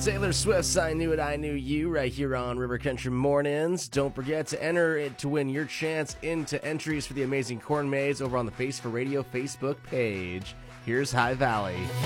Taylor Swift's I Knew It, I Knew You right here on River Country Mornings. Don't forget to enter it to win your chance into entries for the amazing corn maze over on the Face for Radio Facebook page. Here's High Valley.